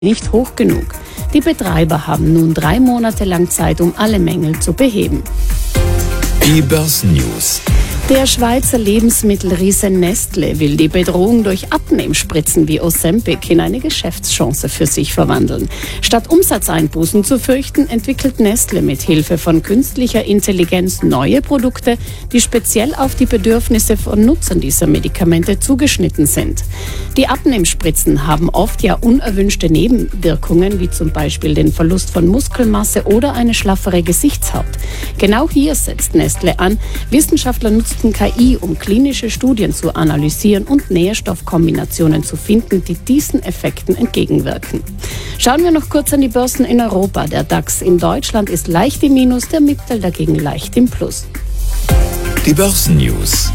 nicht hoch genug. Die Betreiber haben nun 3 Monate lang Zeit, um alle Mängel zu beheben. Die Börsennews. Der Schweizer Lebensmittelriese Nestlé will die Bedrohung durch Abnehmspritzen wie Ozempic in eine Geschäftschance für sich verwandeln. Statt Umsatzeinbußen zu fürchten, entwickelt Nestlé mit Hilfe von künstlicher Intelligenz neue Produkte, die speziell auf die Bedürfnisse von Nutzern dieser Medikamente zugeschnitten sind. Die Abnehmspritzen haben oft ja unerwünschte Nebenwirkungen, wie zum Beispiel den Verlust von Muskelmasse oder eine schlaffere Gesichtshaut. Genau hier setzt Nestlé an. Wissenschaftler nutzen KI, um klinische Studien zu analysieren und Nährstoffkombinationen zu finden, die diesen Effekten entgegenwirken. Schauen wir noch kurz an die Börsen in Europa. Der DAX in Deutschland ist leicht im Minus, der MIPTEL dagegen leicht im Plus. Die Börsennews.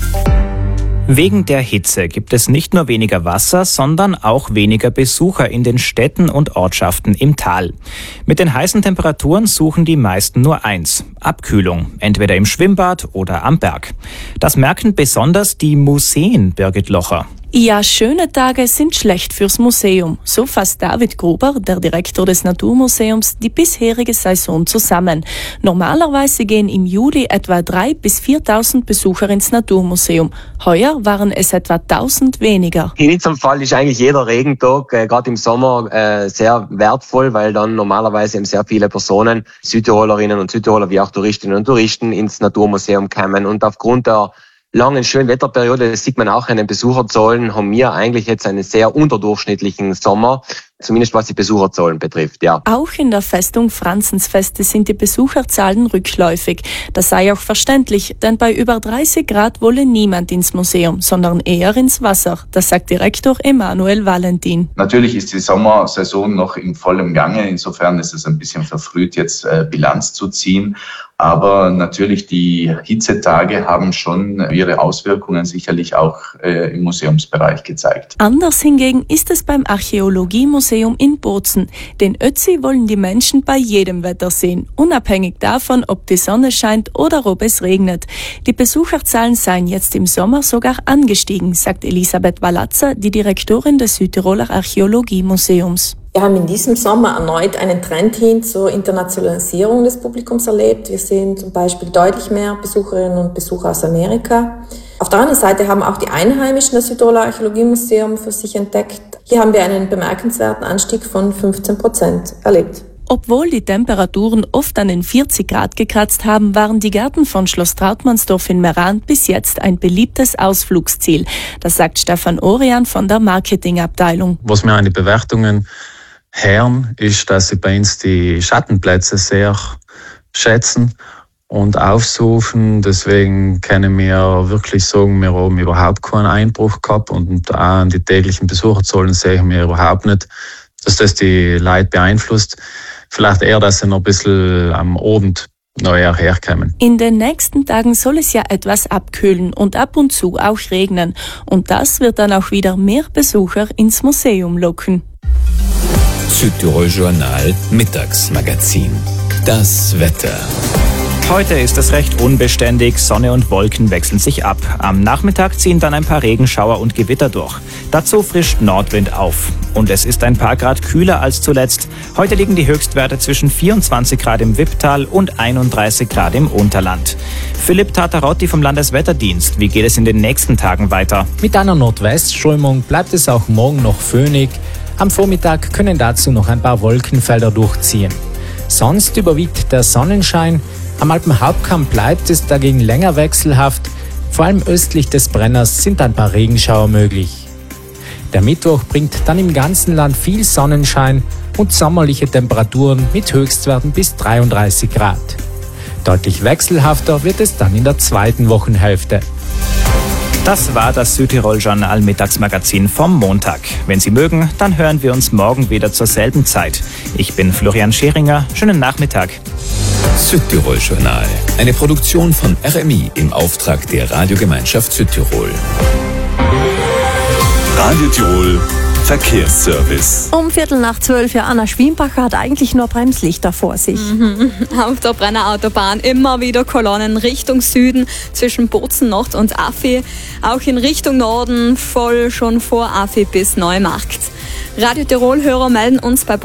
Wegen der Hitze gibt es nicht nur weniger Wasser, sondern auch weniger Besucher in den Städten und Ortschaften im Tal. Mit den heißen Temperaturen suchen die meisten nur eins: Abkühlung, entweder im Schwimmbad oder am Berg. Das merken besonders die Museen, Birgit Locher. Ja, schöne Tage sind schlecht fürs Museum. So fasst David Gruber, der Direktor des Naturmuseums, die bisherige Saison zusammen. Normalerweise gehen im Juli etwa 3.000 bis 4.000 Besucher ins Naturmuseum. Heuer waren es etwa 1.000 weniger. In unserem Fall ist eigentlich jeder Regentag, gerade im Sommer, sehr wertvoll, weil dann normalerweise eben sehr viele Personen, Südtirolerinnen und Südtiroler wie auch Touristinnen und Touristen, ins Naturmuseum kommen. Und aufgrund der langen schönen Wetterperiode, das sieht man auch an den Besucherzahlen, haben wir eigentlich jetzt einen sehr unterdurchschnittlichen Sommer, zumindest was die Besucherzahlen betrifft, ja. Auch in der Festung Franzensfeste sind die Besucherzahlen rückläufig. Das sei auch verständlich, denn bei über 30 Grad wolle niemand ins Museum, sondern eher ins Wasser. Das sagt Direktor Emanuel Valentin. Natürlich ist die Sommersaison noch in vollem Gange. Insofern ist es ein bisschen verfrüht, jetzt Bilanz zu ziehen. Aber natürlich die Hitzetage haben schon ihre Auswirkungen sicherlich auch im Museumsbereich gezeigt. Anders hingegen ist es beim Archäologiemuseum in Bozen. Den Ötzi wollen die Menschen bei jedem Wetter sehen, unabhängig davon, ob die Sonne scheint oder ob es regnet. Die Besucherzahlen seien jetzt im Sommer sogar angestiegen, sagt Elisabeth Walazza, die Direktorin des Südtiroler Archäologiemuseums. Wir haben in diesem Sommer erneut einen Trend hin zur Internationalisierung des Publikums erlebt. Wir sehen zum Beispiel deutlich mehr Besucherinnen und Besucher aus Amerika. Auf der anderen Seite haben auch die Einheimischen das Südtiroler Archäologiemuseum für sich entdeckt. Hier haben wir einen bemerkenswerten Anstieg von 15% erlebt. Obwohl die Temperaturen oft an den 40 Grad gekratzt haben, waren die Gärten von Schloss Trautmannsdorf in Meran bis jetzt ein beliebtes Ausflugsziel. Das sagt Stefan Orian von der Marketingabteilung. Was wir an die Bewertungen hören, ist, dass sie bei uns die Schattenplätze sehr schätzen und aufsuchen. Deswegen können wir wirklich sagen, wir haben überhaupt keinen Einbruch gehabt und auch an die täglichen Besucherzahlen sehen wir überhaupt nicht, dass das die Leute beeinflusst. Vielleicht eher, dass sie noch ein bisschen am Abend neuer herkommen. In den nächsten Tagen soll es ja etwas abkühlen und ab und zu auch regnen. Und das wird dann auch wieder mehr Besucher ins Museum locken. Südtirol Journal Mittagsmagazin. Das Wetter. Heute ist es recht unbeständig, Sonne und Wolken wechseln sich ab. Am Nachmittag ziehen dann ein paar Regenschauer und Gewitter durch. Dazu frischt Nordwind auf. Und es ist ein paar Grad kühler als zuletzt. Heute liegen die Höchstwerte zwischen 24 Grad im Wipptal und 31 Grad im Unterland. Philipp Tatarotti vom Landeswetterdienst. Wie geht es in den nächsten Tagen weiter? Mit einer Nordwestströmung bleibt es auch morgen noch föhnig. Am Vormittag können dazu noch ein paar Wolkenfelder durchziehen. Sonst überwiegt der Sonnenschein. Am Alpenhauptkamm bleibt es dagegen länger wechselhaft. Vor allem östlich des Brenners sind ein paar Regenschauer möglich. Der Mittwoch bringt dann im ganzen Land viel Sonnenschein und sommerliche Temperaturen mit Höchstwerten bis 33 Grad. Deutlich wechselhafter wird es dann in der zweiten Wochenhälfte. Das war das Südtirol Journal Mittagsmagazin vom Montag. Wenn Sie mögen, dann hören wir uns morgen wieder zur selben Zeit. Ich bin Florian Scheringer. Schönen Nachmittag. Südtirol Journal. Eine Produktion von RMI im Auftrag der Radiogemeinschaft Südtirol. Radio Tirol Verkehrsservice. Um 11:45 für Anna Schwiembacher hat eigentlich nur Bremslichter vor sich. Auf der Brennerautobahn immer wieder Kolonnen Richtung Süden zwischen Bozen Nord und Affi. Auch in Richtung Norden voll schon vor Affi bis Neumarkt. Radio Tirol-Hörer melden uns bei